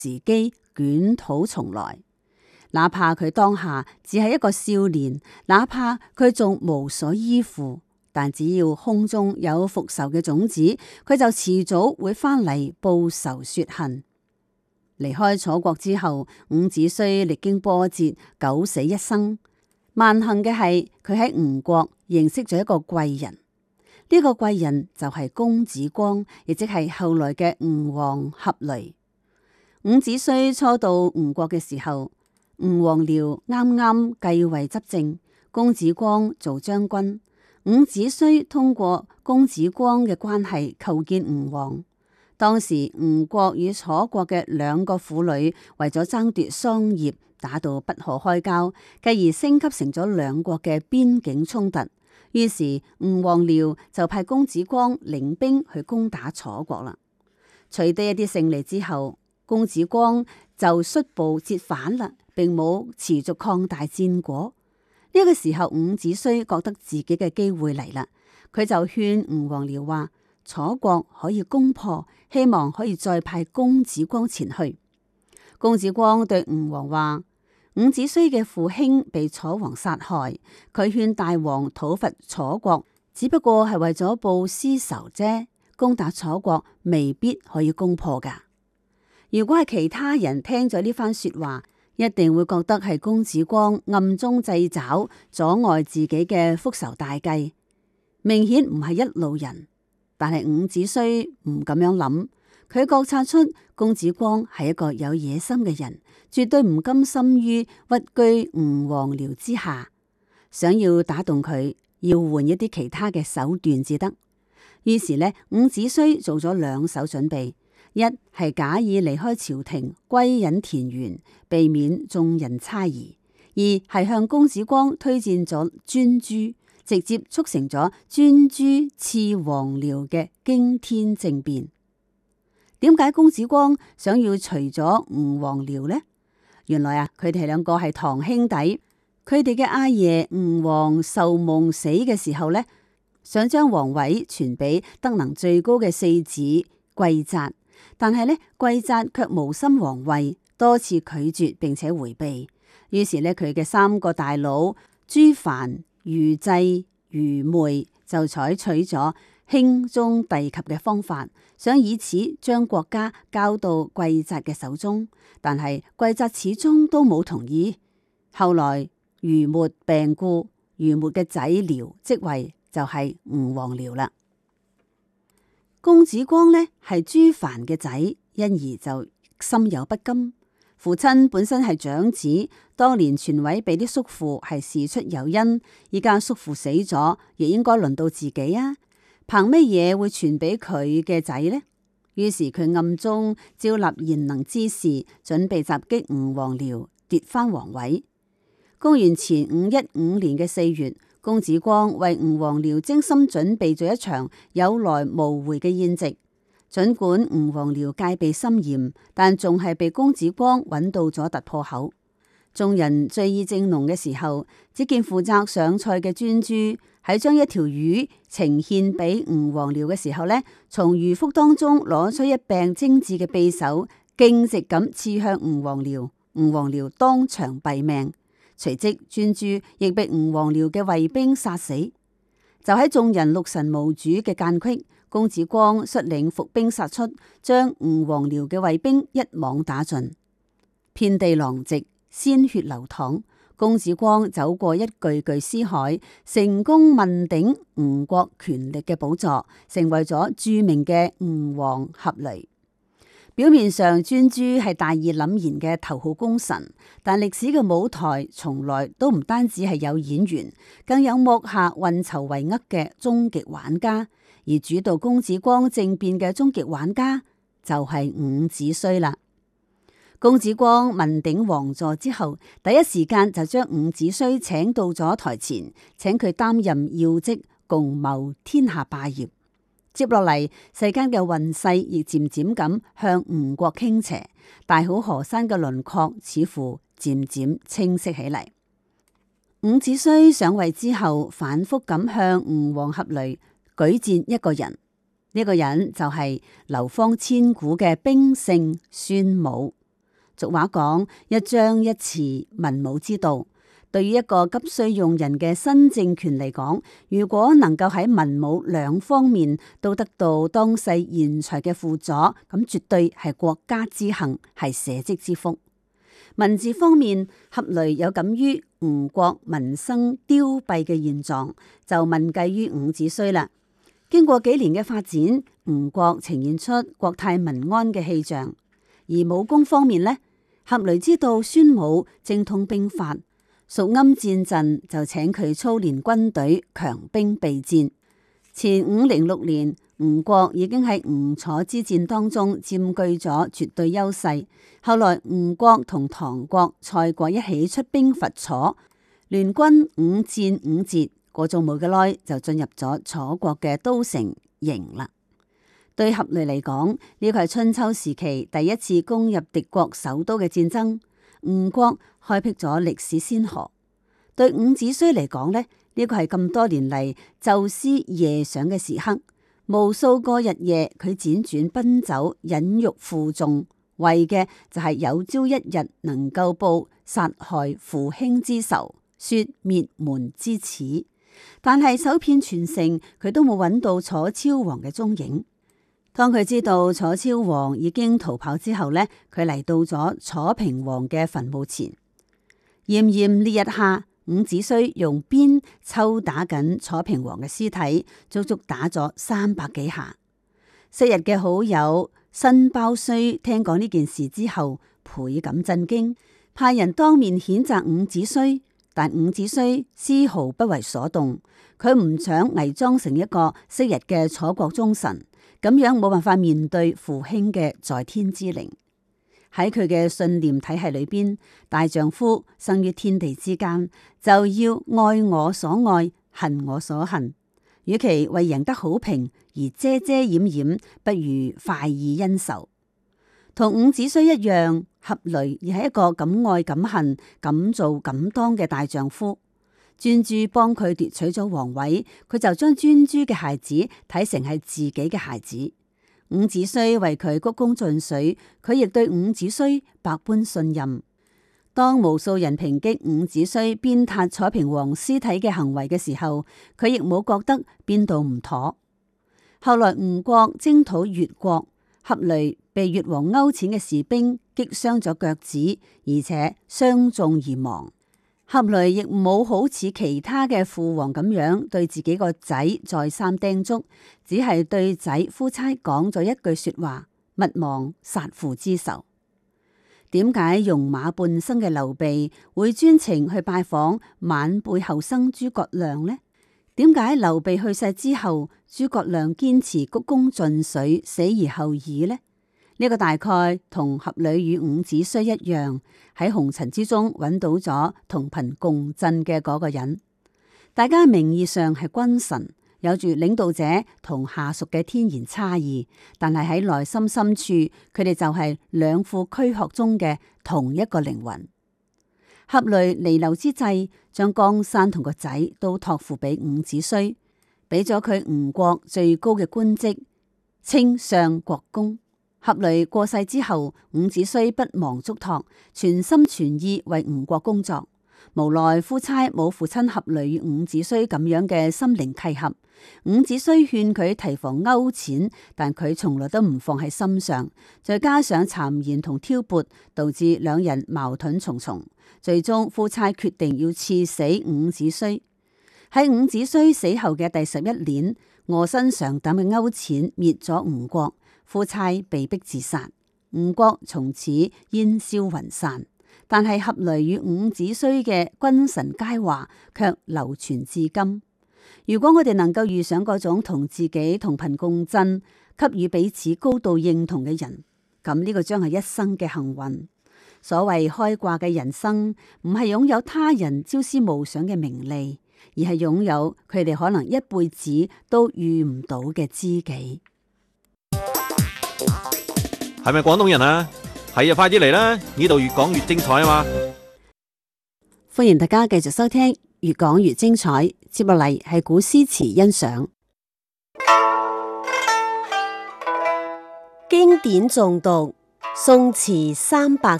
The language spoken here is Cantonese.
時機捲土重來。哪怕佢當下只係一個少年，哪怕佢仲無所依附，但只要空中有復仇嘅種子，佢就遲早會翻嚟報仇雪恨。離開楚國之後，伍子胥歷經波折，九死一生。萬幸嘅係佢喺吳國認識咗一個貴人，呢個貴人就係公子光，亦即係後來嘅吳王闔閭。伍子胥初到吳國嘅時候，吳王僚啱啱繼位執政，公子光做將軍。伍子胥通過公子光嘅關係叩見吳王。當時吳國與楚國嘅兩個婦女為咗爭奪桑葉，打到不可開交，繼而升級成咗兩國嘅邊境衝突。於是吳王僚就派公子光領兵去攻打楚國啦。取得一啲勝利之後，公子光就率部折返啦，並冇持續擴大戰果。呢個時候，伍子胥覺得自己嘅機會嚟啦，佢就勸吳王僚話：楚國可以攻破，希望可以再派公子光前去。公子光對吳王話：伍子胥嘅父兄被楚王殺害，佢勸大王討伐楚國，只不過係為咗報私仇啫，攻打楚國未必可以攻破噶。如果係其他人聽咗呢番說話，一定會覺得係公子光暗中製爪，阻礙自己嘅復仇大計，明顯唔係一路人。但係伍子胥唔咁樣諗，佢覺察出公子光係一個有野心嘅人，絕對唔甘心於屈居吳王僚之下，想要打動佢，要換一啲其他嘅手段至得。於是呢，伍子胥做咗兩手準備。一係假意離開朝廷，歸隱田園，避免眾人猜疑；二係向公子光推薦咗專諸，直接促成咗專諸刺王僚嘅驚天政變。點解公子光想要除咗吳王僚呢？原來佢哋兩個係堂兄弟，佢哋嘅阿爺吳王壽夢死嘅時候呢，想將皇位傳俾德能最高嘅四子季札。但係呢，季札卻無心皇位，多次拒絕並且回避。於是呢，佢嘅三個大佬朱凡、虞濟、虞昧就採取咗兄終弟及嘅方法，想以此將國家交到季札嘅手中。但係季札始終都冇同意。後來虞沒病故，虞沒嘅仔遼即位，就係吳王僚啦。公子光呢係朱凡嘅仔，因而就心有不甘。父親本身係長子，當年傳位俾啲叔父係事出有因，依家叔父死咗，亦應該輪到自己啊！憑乜嘢會傳俾佢嘅仔呢？於是佢暗中召集賢能之士，準備襲擊吳王僚，奪翻皇位。公元前515年嘅4月。公子光為吳王僚精心準備咗一場有來無回嘅宴席。盡管吳王僚戒備森嚴，但仲係被公子光揾到咗突破口。眾人醉意正濃嘅時候，只見負責上菜嘅專諸喺將一條魚呈獻俾吳王僚嘅時候呢，從魚腹當中攞出一柄精致嘅匕首，徑直咁刺向吳王僚。吳王僚當場斃命。隨即專諸亦被吳王僚嘅衛兵殺死。就喺眾人六神無主嘅間隙，公子光率領伏兵殺出，將吳王僚嘅衛兵一網打盡，遍地狼藉，鮮血流淌。公子光走過一具具屍骸，成功問鼎吳國權力嘅寶座，成為咗著名嘅吳王闔閭。表面上專諸係大義凜然嘅頭號功臣，但歷史嘅舞台從來都唔單止係有演員，更有幕下運籌帷幄嘅終極玩家。而主導公子光政變嘅終極玩家就係伍子胥啦。公子光問鼎王座之後，第一時間就將伍子胥請到咗台前，請佢擔任要職，共謀天下霸業。接落嚟，世間嘅運勢亦漸漸咁向吳國傾斜，大好河山嘅輪廓似乎漸漸清晰起嚟。伍子胥上位之後，反覆咁向吳王闔閭舉薦一個人，呢個人就係流芳千古嘅兵聖孫武。 俗話講，一張一弛，文武之道。對於一個急需用人嘅新政權嚟講，如果能夠喺文武兩方面都得到當世賢才嘅輔助，咁絕對係國家之幸，係社稷之福。文字方面，俠雷有感於吳國民生凋敝嘅現狀，就問計於伍子胥啦。經過幾年嘅發展，吳國呈現出國泰民安嘅氣象。而武功方面呢，俠雷知道孫武精通兵法，蜀鵪戰陣就請佢操練軍隊，強兵備戰。前506年，吳國已經喺吳楚之戰當中佔據咗絕對優勢。後來吳國同唐國、蔡國一起出兵伐楚，聯軍5戰5捷，過咗冇幾耐就進入咗楚國嘅都城營啦。對俠雷嚟講，呢個係春秋時期第一次攻入敵國首都嘅戰爭，吳國開闢咗歷史先河。對伍子胥嚟講呢，呢個係咁多年嚟晝思夜想嘅時刻，無數個日夜佢輾轉奔走，忍辱負重，為嘅就係有朝一日能夠報殺害父兄之仇，雪滅門之恥。但係走遍全城，佢都冇揾到楚昭王嘅蹤影。當佢知道楚昭王已經逃跑之後呢，佢嚟到咗楚平王嘅墳墓前，炎炎烈日下，伍子胥用鞭抽打緊楚平王嘅屍體，足足打咗300幾下。昔日嘅好友申包胥聽講呢件事之後，倍感震驚，派人當面譴責伍子胥。但伍子胥絲毫不為所動，佢唔想偽裝成一個昔日嘅楚國忠臣，咁樣冇辦法面對父兄嘅在天之靈。喺佢嘅信念體系裏邊，大丈夫生於天地之間，就要愛我所愛，恨我所恨。與其為贏得好評而遮遮掩掩，不如快意恩仇。同伍子胥一樣，俠雷亦係一個敢愛敢恨、敢做敢當嘅大丈夫。專諸幫佢奪取咗皇位，佢就將專諸嘅孩子睇成係自己嘅孩子。伍子胥為佢鞠躬盡瘁，佢亦對伍子胥百般信任。當無數人抨擊伍子胥鞭撻楚平王屍體嘅行為嘅時候，佢亦冇覺得邊度唔妥。後來吳國征討越國，俠雷被越王勾踐嘅士兵擊傷咗腳趾，而且傷重而亡。俠雷亦冇好似其他嘅父王咁樣對自己個仔再三叮囑，只係對仔夫差講咗一句說話：勿忘殺父之仇。點解戎馬半生嘅劉備會專程去拜訪晚輩後生諸葛亮呢？點解劉備去世之後，諸葛亮堅持鞠躬盡瘁，死而後已呢？呢個大概同俠雷與伍子胥一樣，喺紅塵之中揾到咗同頻共振嘅嗰個人。大家名義上係君臣，有住領導者同下屬嘅天然差異，但係喺內心深處，佢哋就係兩副軀殼中嘅同一個靈魂。俠雷彌留之際，將江山同個仔都託付俾伍子胥，俾咗佢吳國最高嘅官職，稱相國公。俠雷過世之後，伍子胥不忘囑託，全心全意為吳國工作。無奈夫差冇父親俠雷與伍子胥咁樣嘅心靈契合。伍子胥勸佢提防勾踐，但佢從來都唔放喺心上。再加上讒言同挑撥，導致兩人矛盾重重。最終夫差決定要賜死伍子胥。喺伍子胥死後嘅第11年，臥薪嘗膽嘅勾踐滅咗吳國。夫差被逼自殺，吳國從此煙消雲散。但係俠雷與伍子胥嘅君臣佳話卻流傳至今。如果我哋能夠遇上嗰種同自己同頻共振、給予彼此高度認同嘅人，咁呢個將係一生嘅幸運。所謂開掛嘅人生，唔係擁有他人朝思暮想嘅名利，而係擁有佢哋可能一輩子都遇唔到嘅知己。 係咪廣東人啊？係啊，快啲嚟啦！呢度越講越精彩啊嘛！ 歡迎大家繼續收聽，越講越精彩。接落嚟係古詩詞欣賞， 經典誦讀，宋詞300